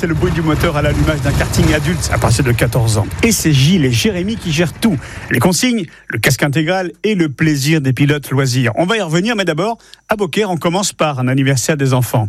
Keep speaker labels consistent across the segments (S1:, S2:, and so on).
S1: c'est le bruit du moteur à l'allumage d'un karting adulte à partir de 14 ans. Et c'est Gilles et Jérémy qui gèrent tout. Les consignes, le casque intégral et le plaisir des pilotes loisirs. On va y revenir, mais d'abord, à Beaucaire, on commence par un anniversaire des enfants.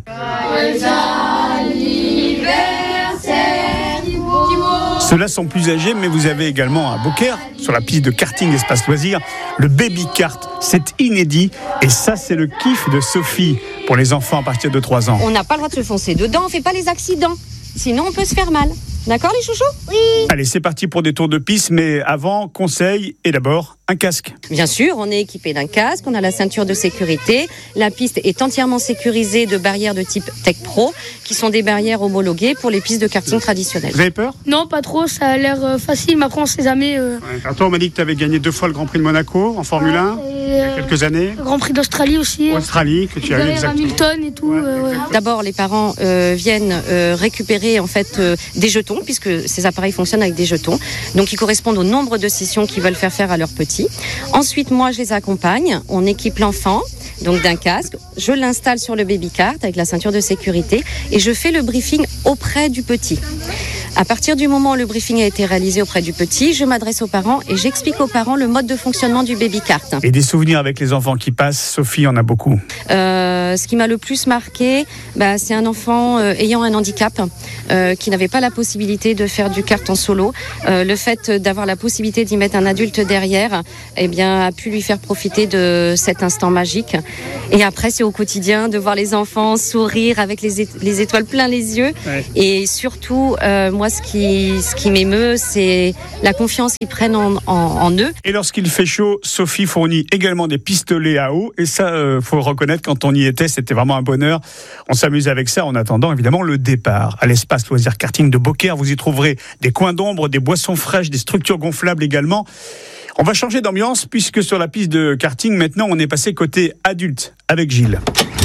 S1: Ceux-là sont plus âgés, mais vous avez également à Beaucaire, sur la piste de karting espace loisirs, le baby kart. C'est inédit et ça, c'est le kiff de Sophie pour les enfants à partir de 3 ans.
S2: On n'a pas le droit de se foncer dedans, on ne fait pas les accidents. Sinon, on peut se faire mal. D'accord, les chouchous ? Oui.
S1: Allez, c'est parti pour des tours de piste, mais avant, conseil et d'abord, un casque.
S2: Bien sûr, on est équipé d'un casque, on a la ceinture de sécurité. La piste est entièrement sécurisée de barrières de type Tech Pro, qui sont des barrières homologuées pour les pistes de karting traditionnelles.
S1: Vous avez peur ?
S3: Non, pas trop, ça a l'air facile, mais après on sait jamais.
S1: Alors toi, on m'a dit que tu avais gagné 2 fois le Grand Prix de Monaco en Formule 1, il y a quelques années.
S3: Le Grand Prix d'Australie aussi.
S1: Australie, que tu as eu exactement.
S3: Hamilton et tout.
S2: D'abord, les parents viennent récupérer en fait des jetons, puisque ces appareils fonctionnent avec des jetons. Donc, ils correspondent au nombre de sessions qu'ils veulent faire à leurs petits. Ensuite, moi, je les accompagne. On équipe l'enfant donc d'un casque. Je l'installe sur le baby kart avec la ceinture de sécurité et je fais le briefing auprès du petit. À partir du moment où le briefing a été réalisé auprès du petit, je m'adresse aux parents et j'explique aux parents le mode de fonctionnement du baby kart.
S1: Et des souvenirs avec les enfants qui passent, Sophie en a beaucoup.
S2: Ce qui m'a le plus marqué, c'est un enfant ayant un handicap qui n'avait pas la possibilité de faire du kart en solo. Le fait d'avoir la possibilité d'y mettre un adulte derrière, a pu lui faire profiter de cet instant magique. Et après, c'est au quotidien de voir les enfants sourire avec les étoiles plein les yeux. Ouais. Et surtout, moi, ce qui m'émeut, c'est la confiance qu'ils prennent en eux.
S1: Et lorsqu'il fait chaud, Sophie fournit également des pistolets à eau. Et ça, faut le reconnaître, quand on y était, c'était vraiment un bonheur. On s'amuse avec ça en attendant, évidemment, le départ. À l'espace loisir karting de Beaucaire, vous y trouverez des coins d'ombre, des boissons fraîches, des structures gonflables également. On va changer d'ambiance puisque sur la piste de karting, maintenant, on est passé côté adulte avec Gilles.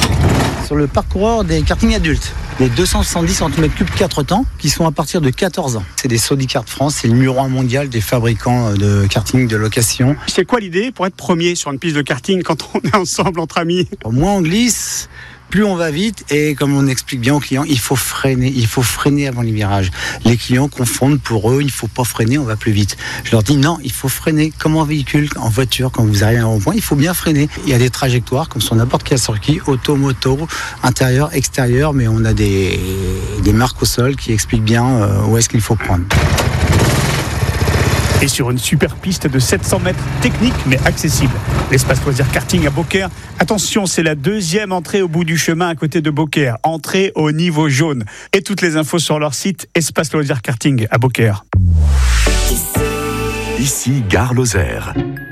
S4: Sur le parcoureur des kartings adultes, les 270 cm3 4 temps qui sont à partir de 14 ans. C'est des Sodi Kart France, c'est le numéro 1 mondial des fabricants de karting de location.
S1: C'est quoi l'idée pour être premier sur une piste de karting quand on est ensemble entre amis ?
S4: Moins on glisse, plus on va vite et comme on explique bien aux clients, il faut freiner avant les virages. Les clients confondent, pour eux, il ne faut pas freiner, on va plus vite. Je leur dis non, il faut freiner comme en véhicule, en voiture, quand vous arrivez à un rond-point, il faut bien freiner. Il y a des trajectoires comme sur n'importe quel circuit, auto, moto, intérieur, extérieur, mais on a des marques au sol qui expliquent bien où est-ce qu'il faut prendre.
S1: Et sur une super piste de 700 mètres, technique mais accessible. L'espace loisir karting à Beaucaire. Attention, c'est la 2e entrée au bout du chemin à côté de Beaucaire. Entrée au niveau jaune. Et toutes les infos sur leur site, Espace loisir karting à Beaucaire.
S5: Ici, Gare Lozère.